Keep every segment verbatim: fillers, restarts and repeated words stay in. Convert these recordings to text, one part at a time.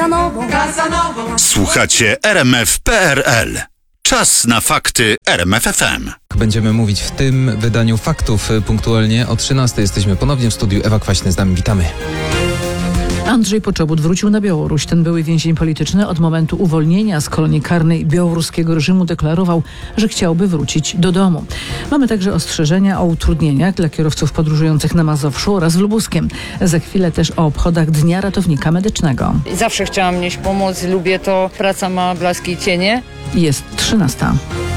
Casanową. Casanową. Słuchacie R M F kropka P R L. Czas na fakty R M F F M. Będziemy mówić w tym wydaniu faktów punktualnie o trzynastej. Jesteśmy ponownie w studiu. Ewa Kwaśny z nami. Witamy. Andrzej Poczobut wrócił na Białoruś. Ten były więzień polityczny od momentu uwolnienia z kolonii karnej białoruskiego reżimu deklarował, że chciałby wrócić do domu. Mamy także ostrzeżenia o utrudnieniach dla kierowców podróżujących na Mazowszu oraz w Lubuskiem. Za chwilę też o obchodach Dnia Ratownika Medycznego. Zawsze chciałam nieść pomoc, lubię to. Praca ma blaski i cienie. Jest trzynasta.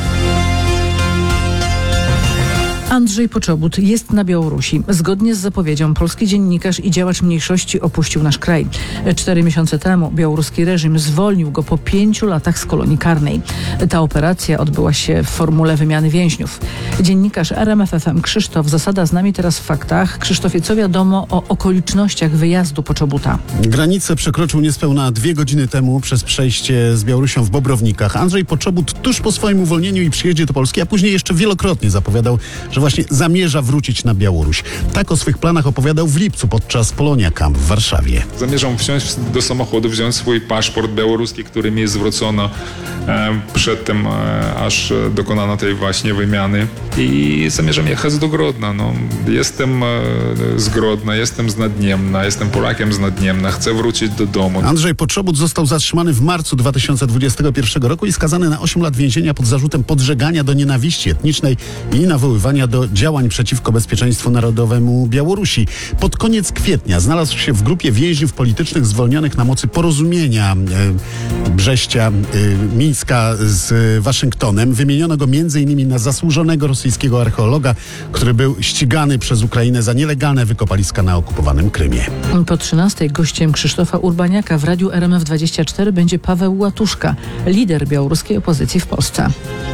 Andrzej Poczobut jest na Białorusi. Zgodnie z zapowiedzią polski dziennikarz i działacz mniejszości opuścił nasz kraj. Cztery miesiące temu białoruski reżim zwolnił go po pięciu latach z kolonii karnej. Ta operacja odbyła się w formule wymiany więźniów. Dziennikarz R M F F M Krzysztof Zasada z nami teraz w faktach. Krzysztofie, co wiadomo o okolicznościach wyjazdu Poczobuta? Granicę przekroczył niespełna dwie godziny temu przez przejście z Białorusią w Bobrownikach. Andrzej Poczobut tuż po swoim uwolnieniu i przyjeździe do Polski, a później jeszcze wielokrotnie zapowiadał, że właśnie zamierza wrócić na Białoruś. Tak o swych planach opowiadał w lipcu podczas Polonia Camp w Warszawie. Zamierzam wsiąść do samochodu, wziąć swój paszport białoruski, który mi zwrócono e, przed tym, e, aż dokonano tej właśnie wymiany. I zamierzam jechać do Grodna. No, jestem e, z Grodna, jestem z Nadniemna, jestem Polakiem z Nadniemna, chcę wrócić do domu. Andrzej Poczobut został zatrzymany w marcu dwa tysiące dwudziestego pierwszego roku i skazany na osiem lat więzienia pod zarzutem podżegania do nienawiści etnicznej i nawoływania do działań przeciwko bezpieczeństwu narodowemu Białorusi. Pod koniec kwietnia znalazł się w grupie więźniów politycznych zwolnionych na mocy porozumienia e, Brześcia, e, Mińska z Waszyngtonem. Wymieniono go między innymi na zasłużonego rosyjskiego archeologa, który był ścigany przez Ukrainę za nielegalne wykopaliska na okupowanym Krymie. Po trzynastej gościem Krzysztofa Urbaniaka w Radiu R M F dwadzieścia cztery będzie Paweł Łatuszka, lider białoruskiej opozycji w Polsce.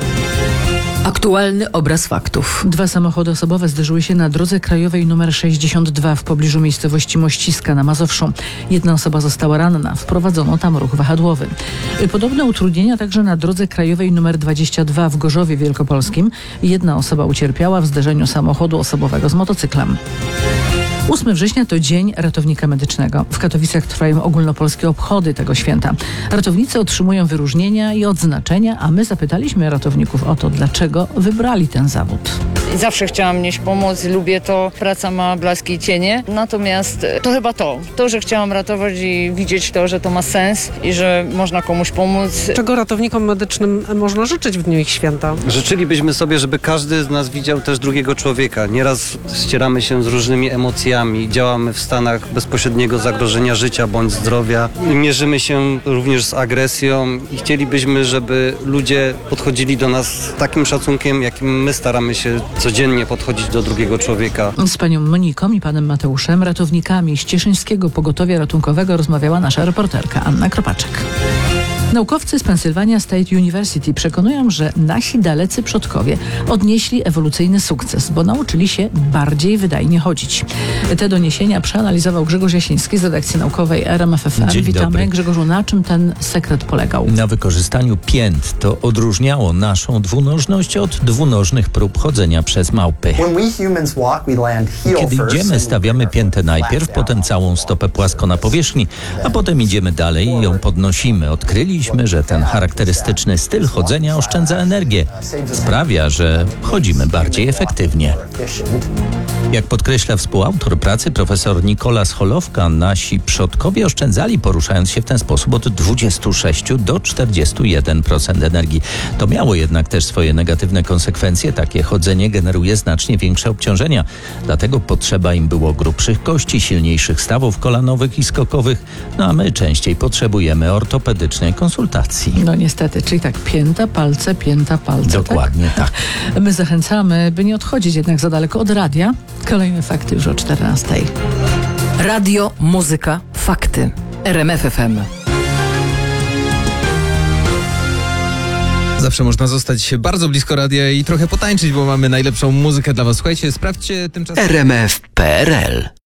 Aktualny obraz faktów. Dwa samochody osobowe zderzyły się na drodze krajowej nr sześćdziesiąt dwa w pobliżu miejscowości Mościska na Mazowszu. Jedna osoba została ranna, wprowadzono tam ruch wahadłowy. Podobne utrudnienia także na drodze krajowej nr dwadzieścia dwa w Gorzowie Wielkopolskim. Jedna osoba ucierpiała w zderzeniu samochodu osobowego z motocyklem. ósmego września to Dzień Ratownika Medycznego. W Katowicach trwają ogólnopolskie obchody tego święta. Ratownicy otrzymują wyróżnienia i odznaczenia, a my zapytaliśmy ratowników o to, dlaczego wybrali ten zawód. Zawsze chciałam nieść pomoc, lubię to. Praca ma blaski i cienie. Natomiast to chyba to. To, że chciałam ratować i widzieć to, że to ma sens i że można komuś pomóc. Czego ratownikom medycznym można życzyć w dniu ich święta? Życzylibyśmy sobie, żeby każdy z nas widział też drugiego człowieka. Nieraz ścieramy się z różnymi emocjami, działamy w stanach bezpośredniego zagrożenia życia bądź zdrowia. Mierzymy się również z agresją i chcielibyśmy, żeby ludzie podchodzili do nas z takim szacunkiem, jakim my staramy się codziennie podchodzić do drugiego człowieka. Z panią Moniką i panem Mateuszem, ratownikami z Cieszyńskiego Pogotowia Ratunkowego, rozmawiała nasza reporterka Anna Kropaczek. Naukowcy z Pennsylvania State University przekonują, że nasi dalecy przodkowie odnieśli ewolucyjny sukces, bo nauczyli się bardziej wydajnie chodzić. Te doniesienia przeanalizował Grzegorz Jasiński z redakcji naukowej R M F F M. Dzień Witamy. dobry. Grzegorzu, na czym ten sekret polegał? Na wykorzystaniu pięt. To odróżniało naszą dwunożność od dwunożnych prób chodzenia przez małpy. Kiedy idziemy, stawiamy piętę najpierw, potem całą stopę płasko na powierzchni, a potem idziemy dalej i ją podnosimy. Odkryliśmy, że ten charakterystyczny styl chodzenia oszczędza energię. Sprawia, że chodzimy bardziej efektywnie. Jak podkreśla współautor pracy profesor Nikolas Holowka, nasi przodkowie oszczędzali, poruszając się w ten sposób, od dwudziestu sześciu do czterdziestu jeden procent energii. To miało jednak też swoje negatywne konsekwencje. Takie chodzenie generuje znacznie większe obciążenia. Dlatego potrzeba im było grubszych kości, silniejszych stawów kolanowych i skokowych. No a my częściej potrzebujemy ortopedycznej konsultacji. No niestety, czyli tak pięta, palce, pięta, palce. Dokładnie tak. tak. My zachęcamy, by nie odchodzić jednak za daleko od radia. Kolejne fakty już o czternastej. Radio, muzyka, fakty. R M F F M. Zawsze można zostać bardzo blisko radia i trochę potańczyć, bo mamy najlepszą muzykę dla was. Słuchajcie, sprawdźcie tymczasem... R M F kropka P R L